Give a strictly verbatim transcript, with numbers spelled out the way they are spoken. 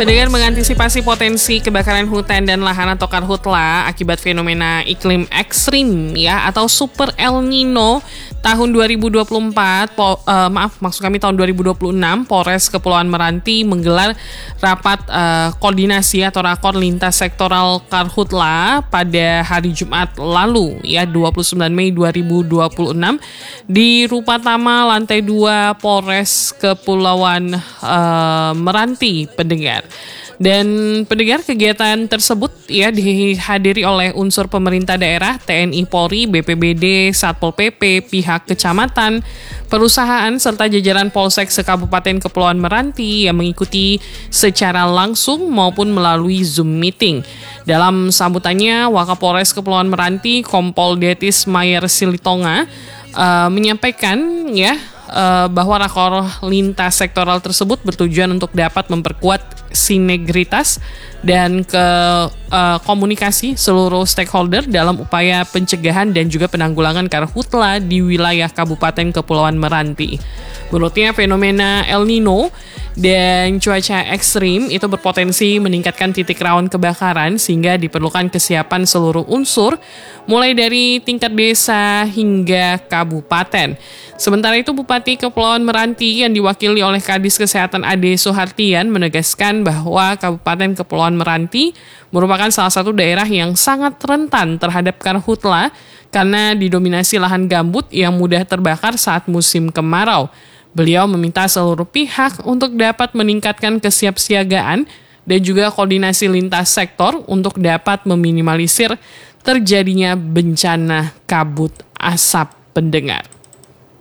Pendengar, mengantisipasi potensi kebakaran hutan dan lahan atau karhutla akibat fenomena iklim ekstrim ya atau Super El Nino tahun dua ribu dua puluh empat, po, uh, maaf maksud kami tahun dua ribu dua puluh enam, Polres Kepulauan Meranti menggelar rapat uh, koordinasi atau rakor lintas sektoral karhutla pada hari Jumat lalu ya dua puluh sembilan Mei dua ribu dua puluh enam di Rupatama lantai dua Polres Kepulauan uh, Meranti, pendengar. Dan pendengar, kegiatan tersebut ya dihadiri oleh unsur pemerintah daerah, T N I Polri, B P B D, Satpol P P, pihak kecamatan, perusahaan, serta jajaran Polsek se-Kabupaten Kepulauan Meranti yang mengikuti secara langsung maupun melalui Zoom meeting. Dalam sambutannya, Wakapolres Kepulauan Meranti, Kompol Detis Mayer Silitonga, uh, menyampaikan ya uh, bahwa rakor lintas sektoral tersebut bertujuan untuk dapat memperkuat sinergitas dan ke uh, komunikasi seluruh stakeholder dalam upaya pencegahan dan juga penanggulangan karhutla di wilayah Kabupaten Kepulauan Meranti. Menurutnya, fenomena El Nino dan cuaca ekstrim itu berpotensi meningkatkan titik rawan kebakaran sehingga diperlukan kesiapan seluruh unsur mulai dari tingkat desa hingga kabupaten. Sementara itu, Bupati Kepulauan Meranti yang diwakili oleh Kadis Kesehatan Ade Soehartian menegaskan bahwa Kabupaten Kepulauan Meranti merupakan salah satu daerah yang sangat rentan terhadap karhutla karena didominasi lahan gambut yang mudah terbakar saat musim kemarau. Beliau meminta seluruh pihak untuk dapat meningkatkan kesiapsiagaan dan juga koordinasi lintas sektor untuk dapat meminimalisir terjadinya bencana kabut asap, pendengar.